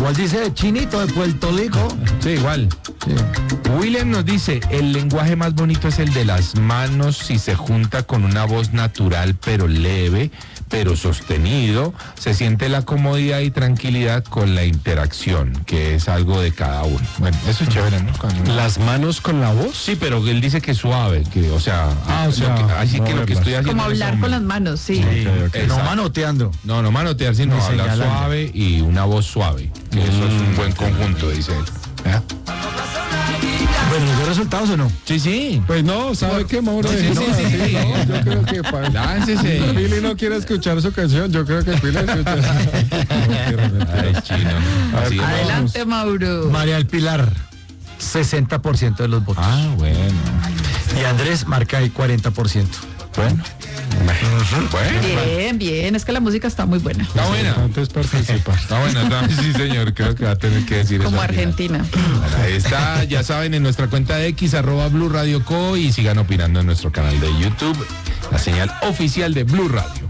Igual dice Chinito de Puerto Rico. Sí, igual. Sí. William nos dice, el lenguaje más bonito es el de las manos si se junta con una voz natural pero leve, pero sostenido. Se siente la comodidad y tranquilidad con la interacción, que es algo de cada uno. Bueno, eso es chévere, ¿no? ¿Las manos con la voz? Sí, pero él dice que suave, que, o sea, así que lo que estoy haciendo. Como hablar con las manos, sí. No manoteando. No manotear, sino Ni hablar señalando. suave y una voz suave. Que eso es un buen conjunto, dice él. ¿Ya? Bueno, ¿los resultados o no? Sí, sí. Pues no, ¿sabe qué, Mauro? Sí, sí, sí, sí. No, yo creo que Láncese. Pili no quiere escuchar su canción, yo creo que Pili escucha. Ay, chino. Así es. Adelante, Mauro. María del Pilar, 60% de los votos. Ah, bueno. Y Andrés marca ahí 40%. Bueno. Bueno. Bien, bien. Es que la música está muy buena. Está buena. Antes participa. Está buena. Sí, señor. Creo que va a tener que decir eso. Como al final. Argentina. Bueno, ahí está, ya saben, en nuestra cuenta de X, @Blue Radio Co, y sigan opinando en nuestro canal de YouTube, la señal oficial de Blue Radio.